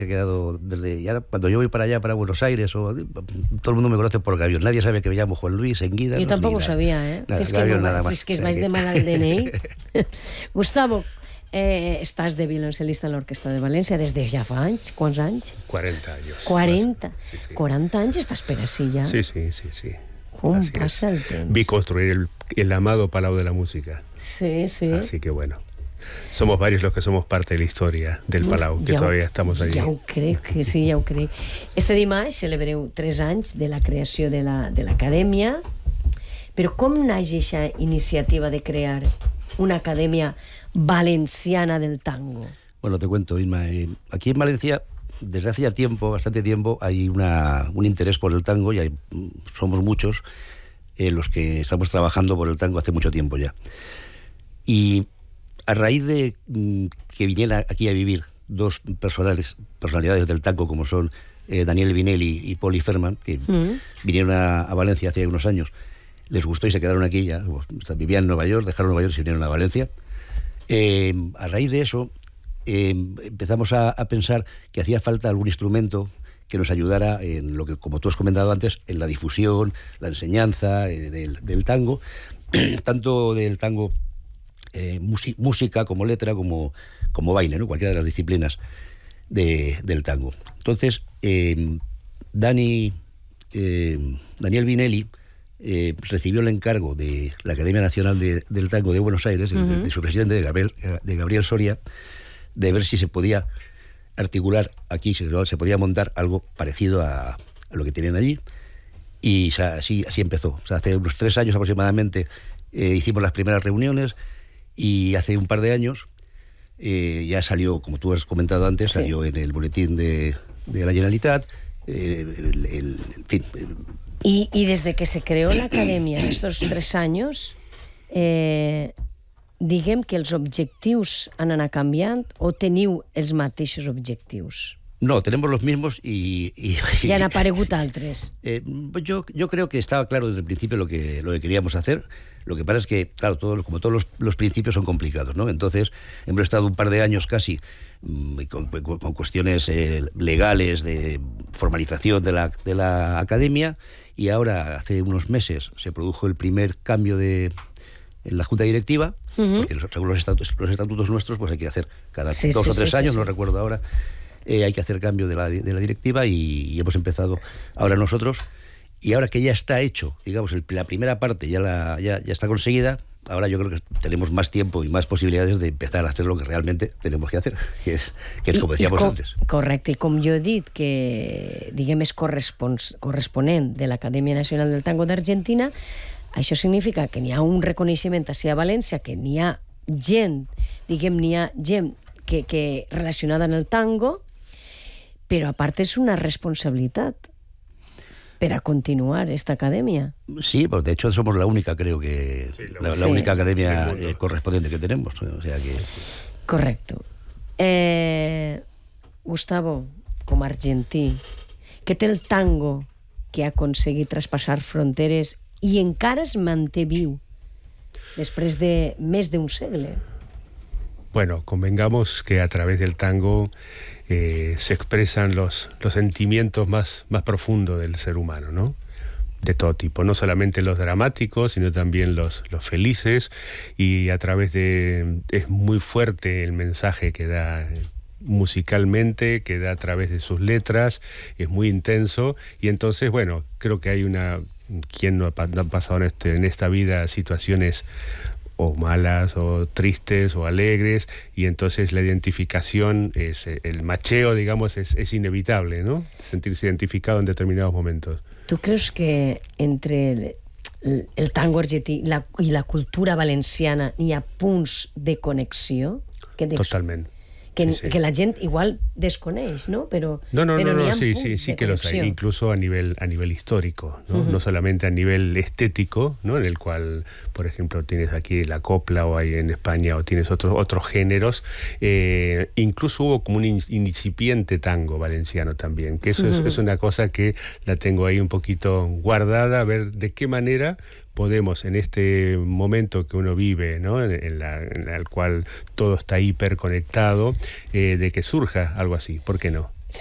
he quedado desde... Y ahora, cuando yo voy para allá, para Buenos Aires, todo el mundo me conoce por Gavión. Nadie sabe que me llamo Juan Luis Enguida. Jo tampoc ho sabia, Nada, Gavión nada más. Fins que es vaig demanar el DNI. Gustavo, estàs de violoncel·lista a l'Orquestra de València des de ja fa anys. Quants anys? 40 años. 40. Sí, sí. 40 anys estàs per ací ja. Sí. Com Así passa es. el temps. Vi construir el amado Palau de la Música. Sí. Así que bueno, somos varios los que somos parte de la historia del Palau, que todavía estamos allí. Ja ho crec, que sí, ja ho crec. Este dimarts celebreu 3 anys de la creació de l'acadèmia, però com naix aquesta iniciativa de crear una acadèmia valenciana del tango? Bueno, te cuento, Inma. Aquí en Valencia, desde hace ya tiempo, bastante tiempo, hay un interés por el tango y somos muchos los que estamos trabajando por el tango hace mucho tiempo ya. Y a raíz de que vinieran aquí a vivir dos personalidades del tango como son Daniel Vinelli y Poli Ferman, que vinieron a Valencia hace unos años, les gustó y se quedaron aquí ya. Vivían en Nueva York, dejaron Nueva York y se vinieron a Valencia. A raíz de eso empezamos a pensar que hacía falta algún instrumento que nos ayudara en lo que, como tú has comentado antes, en la difusión, la enseñanza del tango, tanto del tango música como letra, como baile, ¿no? Cualquiera de las disciplinas del tango. Entonces, Daniel Vinelli recibió el encargo de la Academia Nacional del Tango de Buenos Aires, de su presidente, de Gabriel Soria, de ver si se podía articular aquí, si se podía montar algo parecido a lo que tienen allí. Y así empezó. O sea, hace unos 3 años aproximadamente hicimos las primeras reuniones, y hace un par de años ya salió, como tú has comentado antes, sí, salió en el boletín de la Generalitat, en fin. Y desde que se creó la acadèmia, estos 3 años, diguem que els objectius han anat canviant o teniu els mateixos objectius? No, tenemos los mismos y ya han aparegut altres. Yo creo que estaba claro desde el principio lo que queríamos hacer. Lo que pasa es que, claro, como todos los principios son complicados, ¿no? Entonces, hemos estado un par de años casi con cuestiones legales de formalización de la academia, y ahora, hace unos meses, se produjo el primer cambio en la Junta Directiva, porque según los estatutos nuestros, pues hay que hacer cada 2 o 3 años, no recuerdo ahora, hay que hacer cambio de la directiva, y hemos empezado ahora nosotros. Y ahora que ya está hecho, digamos, la primera parte ya está conseguida, ahora yo creo que tenemos más tiempo y más posibilidades de empezar a hacer lo que realmente tenemos que hacer, que es como decíamos antes. Correcte, i com jo he dit que, diguem, és corresponent de l'Acadèmia Nacional del Tango d'Argentina, això significa que n'hi ha un reconeixement ací a València, que n'hi ha gent, diguem, n'hi ha gent que relacionada en el tango, però a part és una responsabilitat para continuar esta academia. Sí, pues de hecho somos la única, creo que, sí, la única academia correspondiente que tenemos. O sea que... Correcto. Gustavo, com a argentí, què té el tango que ha aconseguit traspassar fronteres i encara es manté viu després de més d'un segle? Bueno, convengamos que a través del tango se expresan los sentimientos más profundos del ser humano, ¿no? De todo tipo, no solamente los dramáticos, sino también los felices, y a través es muy fuerte el mensaje que da musicalmente, que da a través de sus letras, es muy intenso, y entonces, bueno, creo que hay ¿quién no ha pasado en esta vida situaciones o malas, o tristes, o alegres, y entonces la identificación, el macheo, digamos, es inevitable, ¿no? Sentirse identificado en determinados momentos. ¿Tú crees que entre el tango argentí y la cultura valenciana hi ha punts de connexió? Totalment. Que la gent igual desconeix, ¿no? Pero sí que los hay, incluso a nivel histórico, ¿no? No solamente a nivel estético, ¿no? En el cual, por ejemplo, tienes aquí la copla, o hay en España, o tienes otros géneros. Incluso hubo como un incipiente tango valenciano también, que eso es una cosa que la tengo ahí un poquito guardada, a ver de qué manera podemos, en este momento que uno vive, ¿no? en el cual todo está hiperconectado, de que surja algo así. ¿Por qué no?